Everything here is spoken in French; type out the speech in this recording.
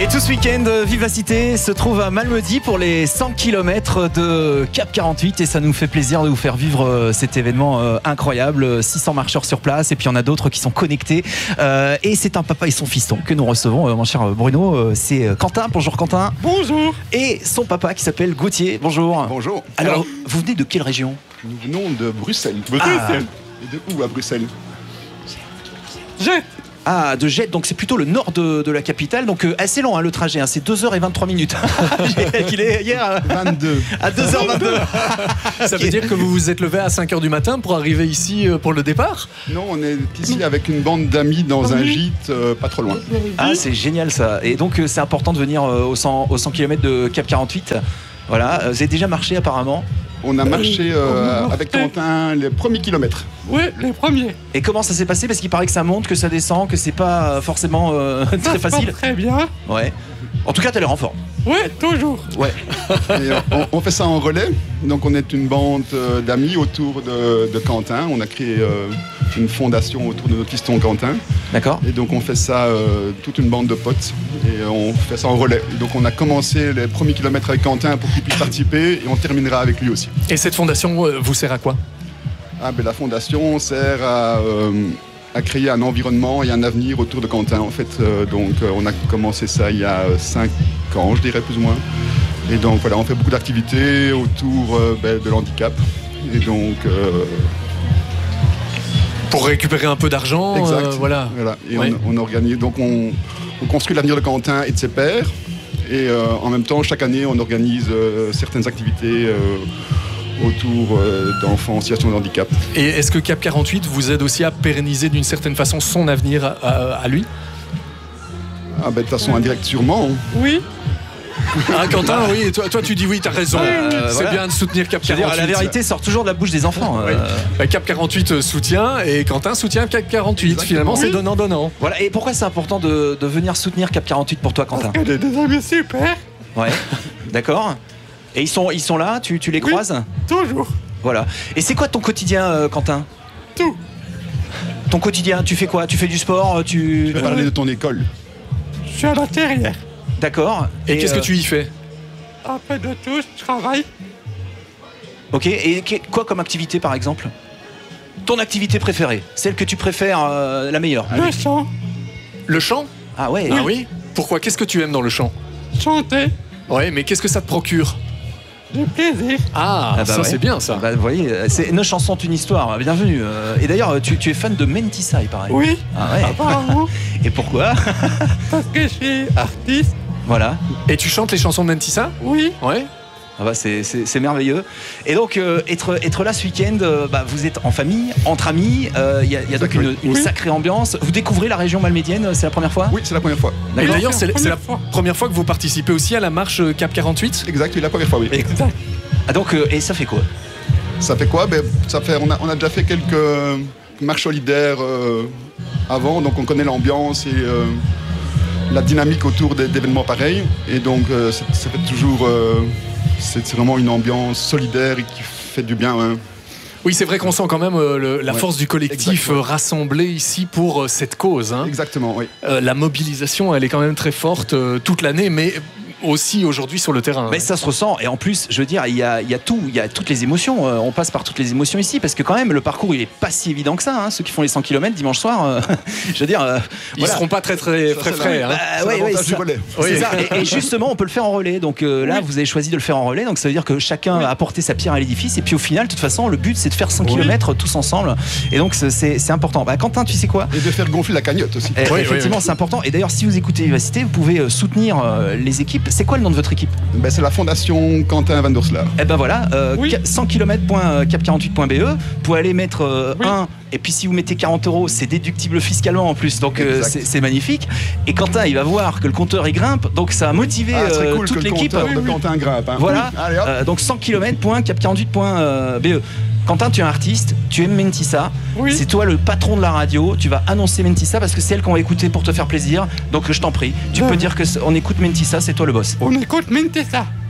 Et tout ce week-end, Vivacité se trouve à Malmedy pour les 100 km de Cap 48 et ça nous fait plaisir de vous faire vivre cet événement incroyable. 600 marcheurs sur place et puis il y en a d'autres qui sont connectés. Et c'est un papa et son fiston que nous recevons, mon cher Bruno. C'est Quentin. Bonjour Quentin. Bonjour. Et son papa qui s'appelle Gauthier. Bonjour. Bonjour. Alors, vous venez de quelle région? Nous venons de Bruxelles. Et de où à Bruxelles? Ah, de Jette, donc c'est plutôt le nord de la capitale, donc assez long le trajet, c'est 2h23 minutes. Il est hier 22. À 2h22. Ça veut dire que vous vous êtes levé à 5h du matin pour arriver ici pour le départ? Non, on est ici avec une bande d'amis dans un gîte pas trop loin. Ah, c'est génial ça. Et donc c'est important de venir aux 100 km de Cap 48. Voilà, vous avez déjà marché apparemment? On a marché avec Quentin les premiers kilomètres. Oui, les premiers. Et comment ça s'est passé? Parce qu'il paraît que ça monte, que ça descend, que c'est pas forcément très facile. Pas très bien. Ouais. En tout cas, t'as l'air en forme. Oui, toujours. Ouais. Et on fait ça en relais. Donc on est une bande d'amis autour de Quentin. On a créé une fondation autour de notre fiston Quentin. D'accord. Et donc on fait ça, toute une bande de potes. Et on fait ça en relais. Et donc on a commencé les premiers kilomètres avec Quentin pour qu'il puisse participer. Et on terminera avec lui aussi. Et cette fondation vous sert à quoi? La fondation sert à créer un environnement et un avenir autour de Quentin. En fait, on a commencé ça il y a 5 ans, je dirais plus ou moins. Et donc voilà, on fait beaucoup d'activités autour de l'handicap. Et donc pour récupérer un peu d'argent, voilà. Et ouais. on organise. Donc on construit l'avenir de Quentin et de ses pairs. Et en même temps, chaque année, on organise certaines activités autour d'enfants en situation de handicap. Et est-ce que Cap 48 vous aide aussi à pérenniser d'une certaine façon son avenir à lui? De toute façon indirecte sûrement. Oui. Ah Quentin, oui, toi tu dis oui, t'as raison. C'est voilà. bien de soutenir Cap 48. La vérité sort toujours de la bouche des enfants. Cap 48 soutient et Quentin soutient Cap 48. Exactement. Finalement, c'est donnant-donnant. Voilà. Et pourquoi c'est important de venir soutenir Cap 48 pour toi, Quentin? Parce que des amis super. Ouais. D'accord. Et ils sont là, tu les croises? Toujours. Voilà. Et c'est quoi ton quotidien, Quentin? Tout. Ton quotidien, tu fais quoi? Tu fais du sport? Tu veux parler de ton école? Je suis à la terrière. D'accord. Et qu'est-ce que tu y fais? Un peu de tout, je travaille. Ok. Et quoi comme activité, par exemple? Ton activité préférée? Celle que tu préfères la meilleure? Le chant. Le chant? Ah ouais. Ah oui? Pourquoi? Qu'est-ce que tu aimes dans le chant? Chanter. Ouais, mais qu'est-ce que ça te procure? Du plaisir. Ça ouais. c'est bien ça. Vous voyez, nos chansons ont une histoire. Bienvenue. Et d'ailleurs, tu es fan de Mentissa, il paraît. Oui. Ah ouais. Apparemment. Et pourquoi? Parce que je suis artiste. Voilà. Et tu chantes les chansons de Mentissa? Oui. Ouais. C'est merveilleux. Et donc, être là ce week-end, vous êtes en famille, entre amis. Il y a donc une sacrée ambiance. Vous découvrez la région malmédienne, c'est la première fois? Oui, c'est la première fois. Et d'ailleurs, c'est la première fois que vous participez aussi à la marche Cap 48? Exact, oui, la première fois, oui. Exact. Ah donc, et ça fait quoi? Ça fait quoi? On a déjà fait quelques marches solidaires avant, donc on connaît l'ambiance et la dynamique autour d'événements pareils. Et donc, ça fait toujours... c'est vraiment une ambiance solidaire et qui fait du bien. Hein. Oui, c'est vrai qu'on sent quand même la force du collectif rassemblé ici pour cette cause. Hein. Exactement, oui. La mobilisation, elle est quand même très forte toute l'année, mais aussi aujourd'hui sur le terrain. Mais ça se ressent, et en plus, je veux dire, il y a tout, il y a toutes les émotions. On passe par toutes les émotions ici, parce que quand même, le parcours, il est pas si évident que ça. Hein. Ceux qui font les 100 km dimanche soir, je veux dire, ils seront pas très frais. Hein. C'est ça. Et justement, on peut le faire en relais. Donc là, vous avez choisi de le faire en relais. Donc ça veut dire que chacun a apporté sa pierre à l'édifice. Et puis au final, de toute façon, le but, c'est de faire 100 km tous ensemble. Et donc c'est important. Quentin, tu sais quoi? Et de faire gonfler la cagnotte aussi. Effectivement, c'est important. Et d'ailleurs, si vous écoutez Vivacité, vous pouvez soutenir les équipes. C'est quoi le nom de votre équipe? C'est la fondation Quentin Van der Slaer. Et voilà, 100km.cap48.be. Vous pouvez aller mettre 1, et puis si vous mettez 40 €, c'est déductible fiscalement en plus, donc c'est magnifique. Et Quentin, il va voir que le compteur il grimpe, donc ça a motivé toute l'équipe. Le Quentin grimpe. Hein. Voilà, donc 100km.cap48.be. Quentin, tu es un artiste, tu aimes Mentissa, c'est toi le patron de la radio, tu vas annoncer Mentissa parce que c'est elle qu'on va écouter pour te faire plaisir, donc je t'en prie, tu peux dire qu'on écoute Mentissa, c'est toi le boss. On écoute Mentissa.